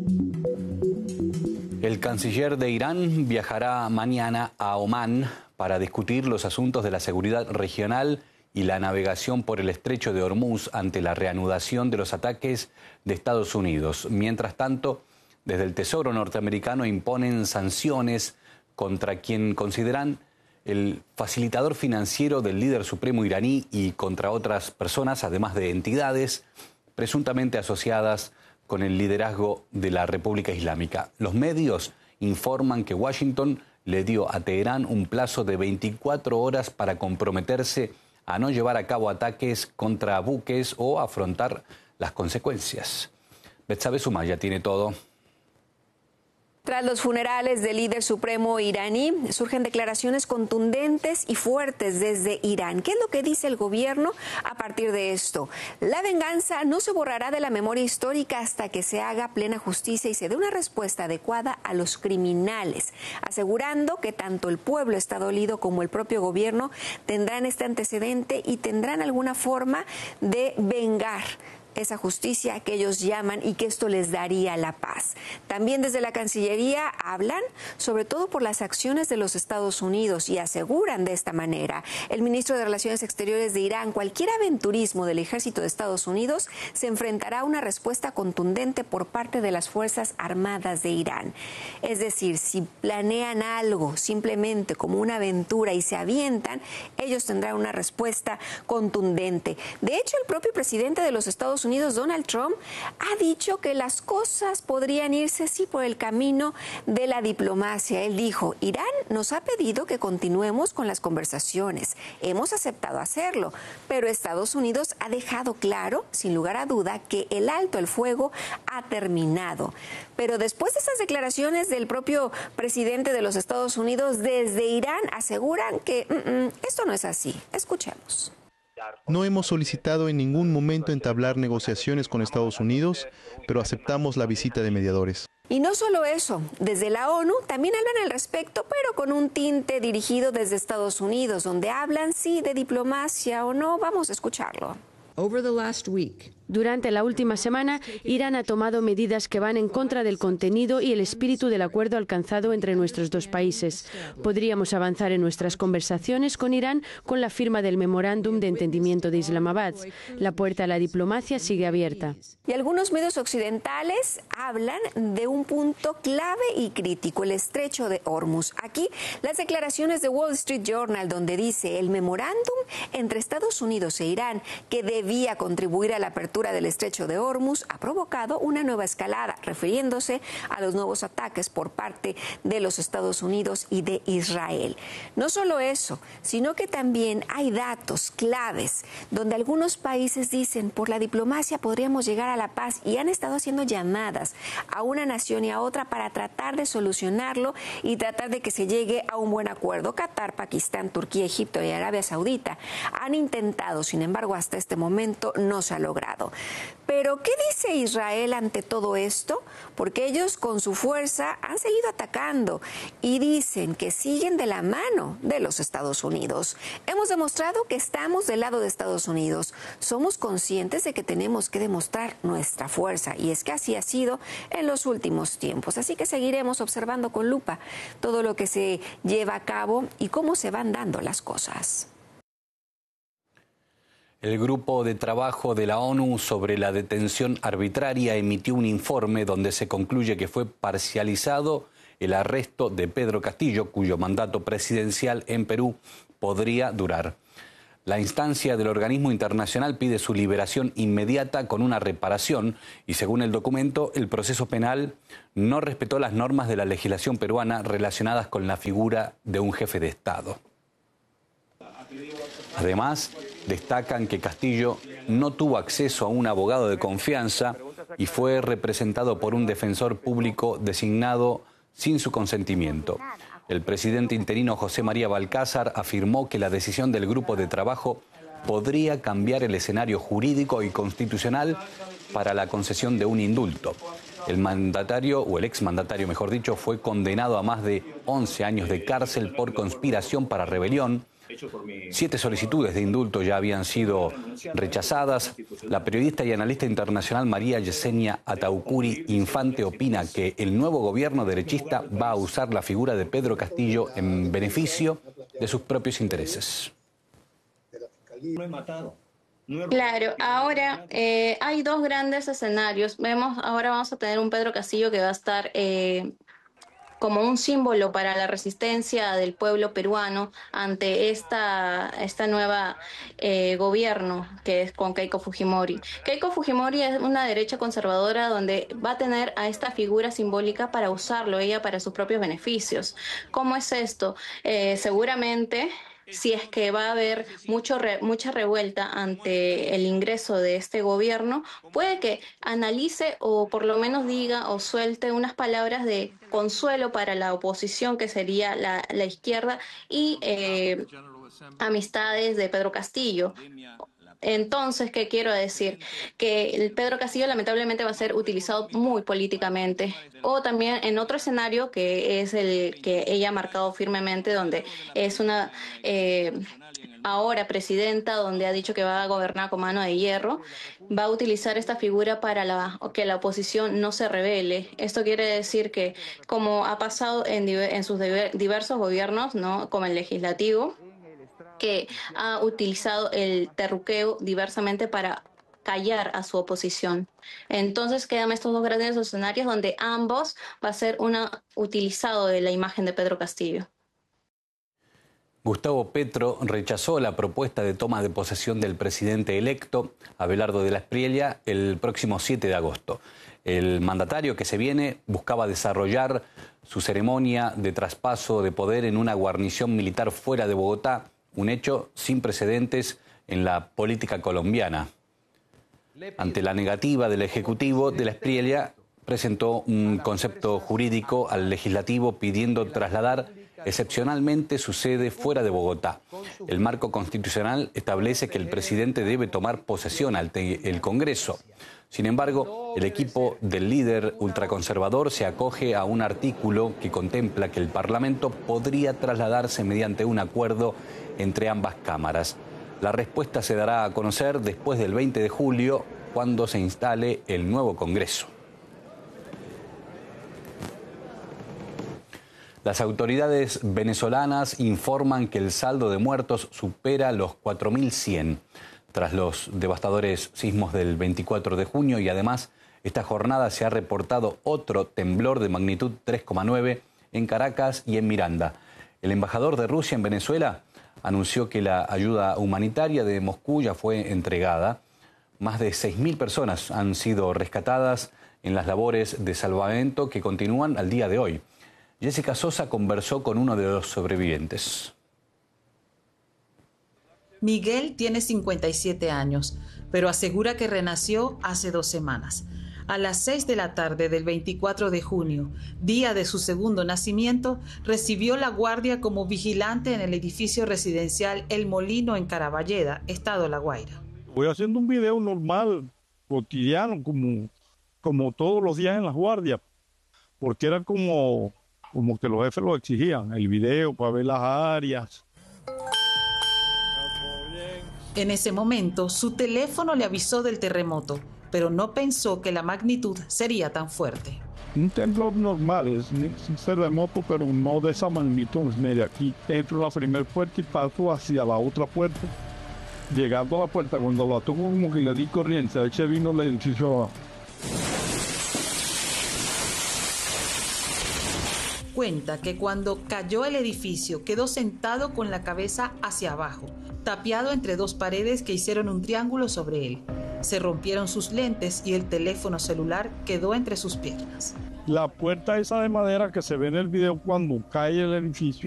El canciller de Irán viajará mañana a Omán para discutir los asuntos de la seguridad regional y la navegación por el estrecho de Hormuz ante la reanudación de los ataques de Estados Unidos. Mientras tanto, desde el Tesoro norteamericano imponen sanciones contra quien consideran el facilitador financiero del líder supremo iraní y contra otras personas, además de entidades presuntamente asociadas con el liderazgo de la República Islámica. Los medios informan que Washington le dio a Teherán un plazo de 24 horas para comprometerse a no llevar a cabo ataques contra buques o afrontar las consecuencias. Betsabe Sumaya tiene todo. Tras los funerales del líder supremo iraní, surgen declaraciones contundentes y fuertes desde Irán. ¿Qué es lo que dice el gobierno a partir de esto? La venganza no se borrará de la memoria histórica hasta que se haga plena justicia y se dé una respuesta adecuada a los criminales, asegurando que tanto el pueblo está dolido como el propio gobierno tendrán este antecedente y tendrán alguna forma de vengar esa justicia que ellos llaman y que esto les daría la paz. También desde la Cancillería hablan sobre todo por las acciones de los Estados Unidos y aseguran de esta manera. El ministro de Relaciones Exteriores de Irán, cualquier aventurismo del ejército de Estados Unidos se enfrentará a una respuesta contundente por parte de las Fuerzas Armadas de Irán. Es decir, si planean algo simplemente como una aventura y se avientan, ellos tendrán una respuesta contundente. De hecho, el propio presidente de los Estados Unidos, Donald Trump, ha dicho que las cosas podrían irse sí por el camino de la diplomacia. Él dijo: Irán nos ha pedido que continuemos con las conversaciones. Hemos aceptado hacerlo, pero Estados Unidos ha dejado claro, sin lugar a duda, que el alto el fuego ha terminado. Pero después de esas declaraciones del propio presidente de los Estados Unidos, desde Irán aseguran que esto no es así. Escuchemos. No hemos solicitado en ningún momento entablar negociaciones con Estados Unidos, pero aceptamos la visita de mediadores. Y no solo eso, desde la ONU también hablan al respecto, pero con un tinte dirigido desde Estados Unidos, donde hablan sí de diplomacia o no. Vamos a escucharlo. Durante la última semana, Irán ha tomado medidas que van en contra del contenido y el espíritu del acuerdo alcanzado entre nuestros dos países. Podríamos avanzar en nuestras conversaciones con Irán con la firma del memorándum de entendimiento de Islamabad. La puerta a la diplomacia sigue abierta. Y algunos medios occidentales hablan de un punto clave y crítico, el estrecho de Hormuz. Aquí, las declaraciones de Wall Street Journal, donde dice el memorándum entre Estados Unidos e Irán, que debía contribuir a la apertura del estrecho de Hormuz, ha provocado una nueva escalada, refiriéndose a los nuevos ataques por parte de los Estados Unidos y de Israel. No solo eso, sino que también hay datos claves donde algunos países dicen por la diplomacia podríamos llegar a la paz y han estado haciendo llamadas a una nación y a otra para tratar de solucionarlo y tratar de que se llegue a un buen acuerdo. Qatar, Pakistán, Turquía, Egipto y Arabia Saudita han intentado, sin embargo, hasta este momento no se ha logrado. Pero, ¿qué dice Israel ante todo esto? Porque ellos con su fuerza han seguido atacando y dicen que siguen de la mano de los Estados Unidos. Hemos demostrado que estamos del lado de Estados Unidos. Somos conscientes de que tenemos que demostrar nuestra fuerza y es que así ha sido en los últimos tiempos. Así que seguiremos observando con lupa todo lo que se lleva a cabo y cómo se van dando las cosas. El Grupo de Trabajo de la ONU sobre la detención arbitraria emitió un informe donde se concluye que fue parcializado el arresto de Pedro Castillo, cuyo mandato presidencial en Perú podría durar. La instancia del organismo internacional pide su liberación inmediata con una reparación y, según el documento, el proceso penal no respetó las normas de la legislación peruana relacionadas con la figura de un jefe de Estado. Además, destacan que Castillo no tuvo acceso a un abogado de confianza y fue representado por un defensor público designado sin su consentimiento. El presidente interino José María Balcázar afirmó que la decisión del grupo de trabajo podría cambiar el escenario jurídico y constitucional para la concesión de un indulto. El mandatario, o el exmandatario mejor dicho, fue condenado a más de 11 años de cárcel por conspiración para rebelión 7 solicitudes de indulto ya habían sido rechazadas. La periodista y analista internacional María Yesenia Ataucuri Infante opina que el nuevo gobierno derechista va a usar la figura de Pedro Castillo en beneficio de sus propios intereses. Claro, ahora hay dos grandes escenarios. Ahora vamos a tener un Pedro Castillo que va a estar como un símbolo para la resistencia del pueblo peruano ante esta nueva gobierno que es con Keiko Fujimori. Keiko Fujimori es una derecha conservadora donde va a tener a esta figura simbólica para usarlo ella para sus propios beneficios. ¿Cómo es esto? Seguramente, si es que va a haber mucha revuelta ante el ingreso de este gobierno, puede que analice o por lo menos diga o suelte unas palabras de consuelo para la oposición, que sería la izquierda, y amistades de Pedro Castillo. Entonces, ¿qué quiero decir? Que el Pedro Castillo lamentablemente va a ser utilizado muy políticamente. O también en otro escenario, que es el que ella ha marcado firmemente, donde es una ahora presidenta, donde ha dicho que va a gobernar con mano de hierro, va a utilizar esta figura para que la oposición no se rebele. Esto quiere decir que, como ha pasado en sus diversos gobiernos, ¿no?, como el legislativo, que ha utilizado el terruqueo diversamente para callar a su oposición. Entonces quedan estos dos grandes escenarios donde ambos va a ser utilizado de la imagen de Pedro Castillo. Gustavo Petro rechazó la propuesta de toma de posesión del presidente electo, Abelardo de la Espriella, el próximo 7 de agosto. El mandatario que se viene buscaba desarrollar su ceremonia de traspaso de poder en una guarnición militar fuera de Bogotá, un hecho sin precedentes en la política colombiana. Ante la negativa del Ejecutivo, de la Espriella presentó un concepto jurídico al Legislativo pidiendo trasladar excepcionalmente su sede fuera de Bogotá. El marco constitucional establece que el presidente debe tomar posesión ante el Congreso. Sin embargo, el equipo del líder ultraconservador se acoge a un artículo que contempla que el Parlamento podría trasladarse mediante un acuerdo entre ambas cámaras. La respuesta se dará a conocer después del 20 de julio, cuando se instale el nuevo Congreso. Las autoridades venezolanas informan que el saldo de muertos supera los 4.100 tras los devastadores sismos del 24 de junio y además esta jornada se ha reportado otro temblor de magnitud 3,9 en Caracas y en Miranda. El embajador de Rusia en Venezuela anunció que la ayuda humanitaria de Moscú ya fue entregada. Más de 6.000 personas han sido rescatadas en las labores de salvamento que continúan al día de hoy. Jessica Sosa conversó con uno de los sobrevivientes. Miguel tiene 57 años, pero asegura que renació hace 2 semanas. A las 6 de la tarde del 24 de junio, día de su segundo nacimiento, recibió la guardia como vigilante en el edificio residencial El Molino en Caraballeda, estado La Guaira. Voy haciendo un video normal, cotidiano, como todos los días en las guardias, porque era como que los jefes lo exigían, el video para ver las áreas. En ese momento, su teléfono le avisó del terremoto, pero no pensó que la magnitud sería tan fuerte. Un temblor normal, es un terremoto, pero no de esa magnitud. Mire, aquí entro a la primera puerta y paso hacia la otra puerta. Llegando a la puerta, cuando la toco como que le di corriente, ahí se vino el edificio abajo. Cuenta que cuando cayó el edificio quedó sentado con la cabeza hacia abajo, tapiado entre 2 paredes que hicieron un triángulo sobre él. Se rompieron sus lentes y el teléfono celular quedó entre sus piernas. La puerta esa de madera que se ve en el video cuando cae el edificio,